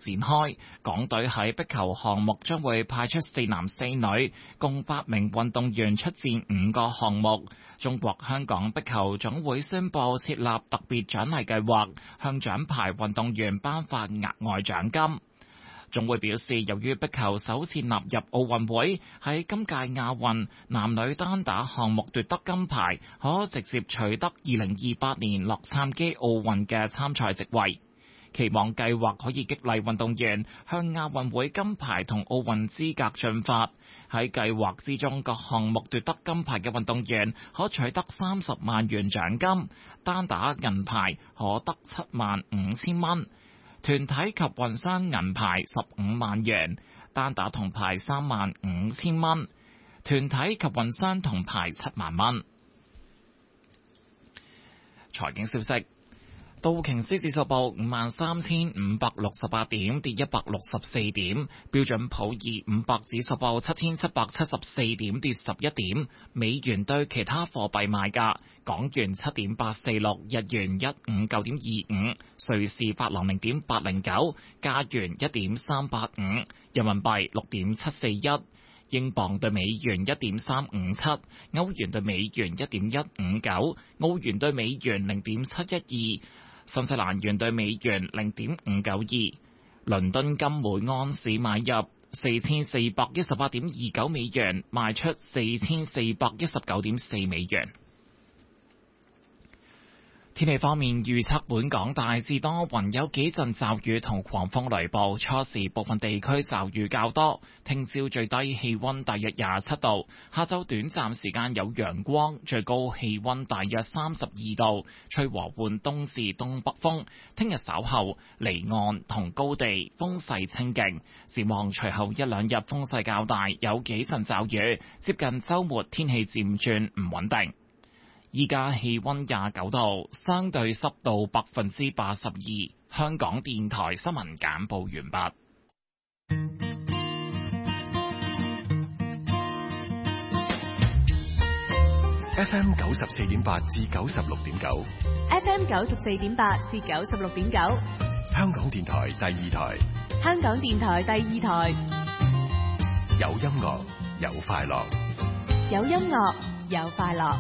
展開。港隊喺壁球項目將會派出4男4女，共8名運動員出戰5個項目。中國香港壁球總會宣布設立特別獎勵計劃，向獎牌運動員頒發額外獎金。總會表示，由於壁球首次納入奧運會，喺今屆亞運男女單打項目奪得金牌，可直接取得2028年洛杉磯奧運嘅參賽席位。期望計劃可以激勵運動員向亞運會金牌同奧運資格進發。喺計劃之中，各項目奪得金牌嘅運動員可取得30萬元獎金，單打銀牌可得75000蚊。團體及混雙銀牌15萬元，單打銅牌35000蚊，團體及混雙銅牌7萬蚊。財經消息。道瓊斯指數報53568點，跌164點；標準普爾500指數報7774點，跌11點。美元對其他貨幣賣價：港元7.846，日元159.25，瑞士法郎0.809，加元1.385，人民幣6.741。英鎊對美元1.357，歐元對美元1.159，澳元對美元0.712，新西蘭元對美元0.592。倫敦金每安士買入4418.29美元，賣出4419.4美元。天氣方面，預測本港大致多雲，有幾陣驟雨同狂風雷暴，初時部分地區驟雨較多。聽朝最低氣溫大約27度，下晝短暫時間有陽光，最高氣溫大約32度，吹和緩東至東北風。聽日稍後離岸同高地風勢清勁，展望隨後一兩日風勢較大，有幾陣驟雨，接近週末天氣漸轉唔穩定。依家氣溫29度，相對濕度82%。香港電台新聞簡報完畢。 FM 94.8至96.9 ，FM 94.8至96.9， 香港電台第二台， 香港電台第二台， 有音樂有快樂， 有音樂有快樂。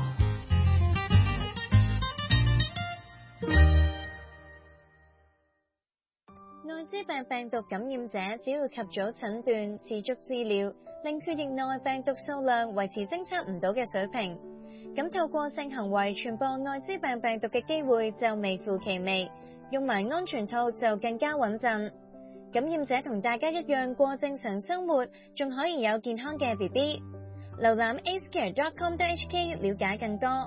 艾滋病病毒感染者只要及早診斷、持續治療，令血液內病毒數量維持偵測唔到嘅水平，咁透過性行為傳播艾滋病病毒嘅機會就微乎其微，用埋安全套就更加穩陣。感染者同大家一樣過正常生活，仲可以有健康嘅 BB。瀏覽 acecare.com.hk 了解更多。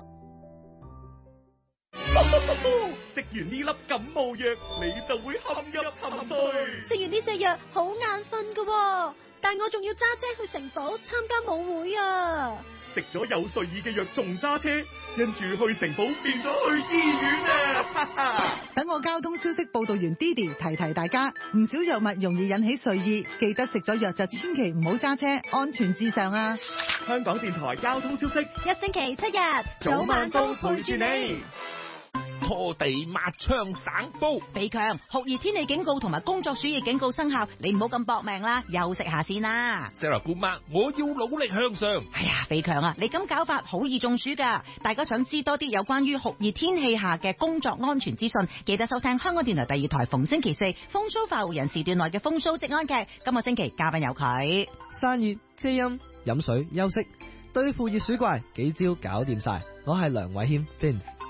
食完呢粒感冒藥，你就會陷入沉睡。 食完呢隻藥好眼瞓㗎，但我仲要揸車去城堡參加舞會啊！ 食咗有睡意嘅藥仲揸車，跟住去城堡變咗去醫院啊！ 等我交通消息報道員 Didi 提提大家，唔少藥物容易引起睡意，記得食咗藥就千祈唔好揸車，安全至上啊！ 香港電台交通消息， 一星期7日， 早晚都陪住你。 拖地抹窗省煲， 肥強酷熱天氣警告同埋工作暑熱警告生效，你唔好咁搏命啦，休息下先啦。 Sarah 姑媽，我要努力向上。 哎呀，肥強啊，你咁搞法好易中暑噶。大家想知多啲有關於酷熱天氣下嘅工作安全資訊，記得收聽香港電台第二台逢星期4風騷快活人時段內嘅風騷職安劇。今個星期嘉賓有佢， 散熱遮陰飲水休息對付熱暑怪，幾招搞掂晒。我係梁偉謙 Vince。